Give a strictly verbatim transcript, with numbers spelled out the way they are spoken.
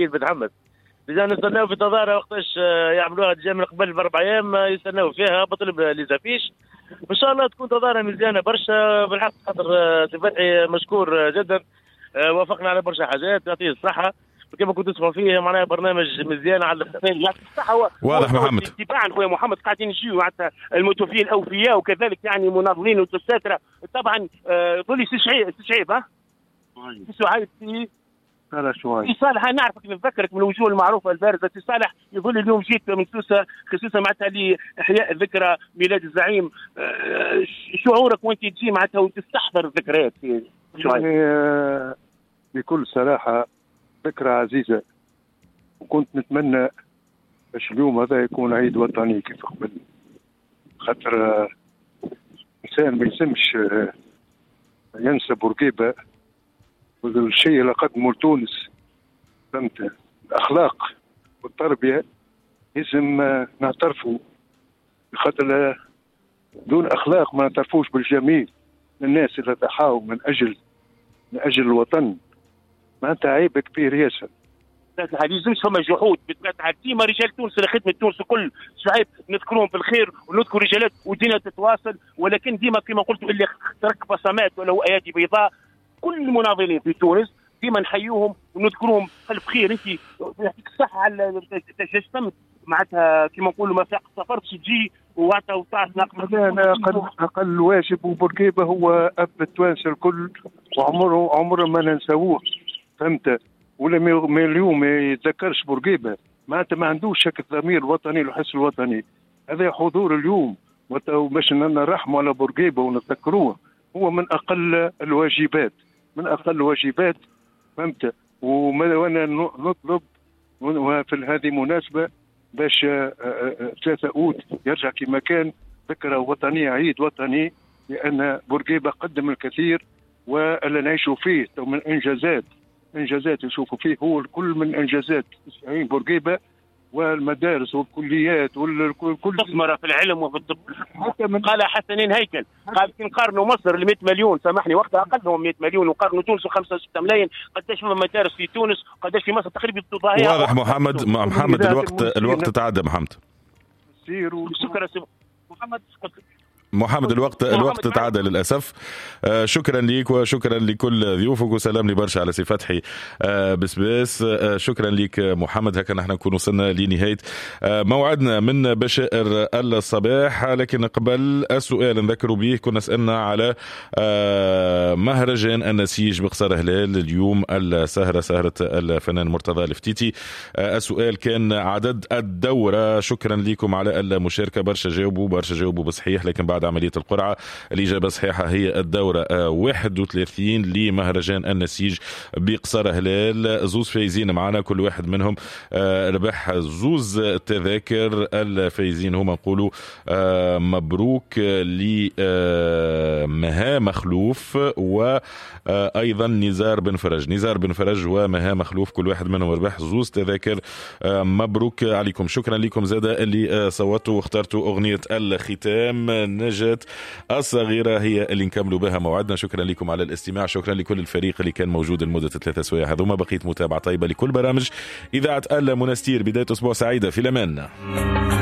اكيد بتحمس. اذا نستناو في تظاهره وقتاش يعملوها جاي من قبل باربع ايام يستناو فيها بطلب ليزافيش. ان شاء الله تكون تظاهره مزيانه برشا بالحق، خاطر سي فتحي مشكور جدا، وافقنا على برشا حاجات يعطيه الصحه. كما كنت تسمعوا فيه معناها برنامج مزيان على الصحه. واضح محمد تباعا خويا محمد قاعدين يجيو حتى المتوفين الاوفياء وكذلك يعني مناضلين والدساتره طبعا. ظلي سي شعيب سي شعيب ها سي شعيب سي صالح شوي سي صالح. نعرفك نتذكرك من الوجوه المعروفه البارزه. سي صالح يقول لي اليوم جيت من سوسه خصوصا معناتها لاحياء ذكرى ميلاد الزعيم. شعورك وانت تجي معناتها وتستحضر الذكريات يعني بكل صراحه ذكرى عزيزة، وكنت نتمنى باش اليوم هذا يكون عيد وطني كيف قبل، خاطر إنسان ما يسمش ينسى بورقيبة والشيء اللي قدمه لتونس، فهمت؟ الأخلاق والتربية لازم نعترفوا، خاطر دون أخلاق ما نعترفوش بالجميل الناس اللي ضحاوا من أجل من أجل الوطن. معناتها عيب كبير ياسر. ما لازمش فما جحود بتاعت ديما رجال تونس لخدمه تونس الكل شعيب نذكرهم بالخير ونذكر رجالات ودينا تتواصل، ولكن ديما كما قلت اللي ترك بصمات ولا ايادي بيضاء. كل المناضلين في تونس ديما نحيوهم ونذكرهم الف خير. انت يعطيك الصحه على تجسمت معناتها كما نقولوا ما فاق السفر باش تجي وعطا وتعرف ناقص. انا اقل اقل واجب، وبورقيبه هو اب التوانسه الكل وعمره عمره ما ننساوه، فهمت؟ ولا ما اليوم ما يتذكرش بورقيبه معناتها ما عندوش شك الضمير الوطني والحس الوطني. هذا حضور اليوم باش نرحموا على بورقيبه ونتذكروه هو من اقل الواجبات، من اقل الواجبات، فهمت؟ وانا نطلب في هذه المناسبه باش ثلاثة أوت يرجع كما كان ذكرى وطنية، عيد وطني، لأن بورقيبة قدم الكثير واللي نعيشوا فيه من إنجازات إنجازات يشوفوا فيه هو الكل من إنجازات بورقيبة، والمدارس والكليات والكل تثمر في العلم وفي الطب. قال حسنين هيكل قال نقارنوا مصر ل مئة مليون، سامحني وقتها اقلهم مئة مليون، وقارنوا تونس خمسة وستة ملايين. قداش فما مدارس في تونس قداش في مصر تقريبا تضاهيها. واضح محمد محمد الوقت الوقت تعدى محمد. شكرا محمد. محمد الوقت الوقت تعدى للاسف. آه شكرا ليك وشكرا لكل ضيوفك وسلام لي برشا على سي فتحي آه بسباس. آه شكرا ليك محمد. هكا نحن نكون وصلنا لنهايه آه موعدنا من بشائر الصباح، لكن قبل السؤال نذكروا به كنا سالنا على آه مهرجان النسيج بقصر هلال اليوم، السهره سهره الفنان مرتضى الفتيتي. آه السؤال كان عدد الدوره. شكرا لكم على المشاركه، برشا جاوبوا برشا جاوبوا بصحيح، لكن بعد عملية القرعة الإجابة الصحيحة هي الدورة واحد وثلاثين لمهرجان النسيج بقصر هلال. زوز فايزين معنا، كل واحد منهم ربح زوز تذاكر. الفايزين هما نقولوا مبروك لمها مخلوف وأيضا نزار بن فرج. نزار بن فرج ومها مخلوف كل واحد منهم ربح زوز تذاكر. مبروك عليكم. شكرا لكم زادة اللي صوتوا واخترتوا أغنية الختام نجاة الصغيرة هي اللي نكملوا بها موعدنا. شكرا لكم على الاستماع، شكرا لكل الفريق اللي كان موجود لمدة ثلاثة سوايع هذوما. بقيت متابعة طيبة لكل برامج إذاعة المنستير. بداية أسبوع سعيدة، في الأمان.